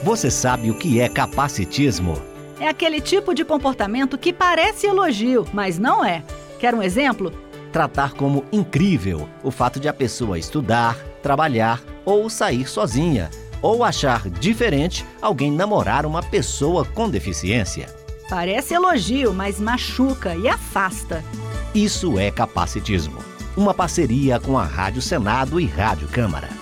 Você sabe o que é capacitismo? É aquele tipo de comportamento que parece elogio, mas não é. Quer um exemplo? Tratar como incrível o fato de a pessoa estudar, trabalhar ou sair sozinha, ou achar diferente alguém namorar uma pessoa com deficiência. Parece elogio, mas machuca e afasta. Isso é capacitismo. Uma parceria com a Rádio Senado e Rádio Câmara.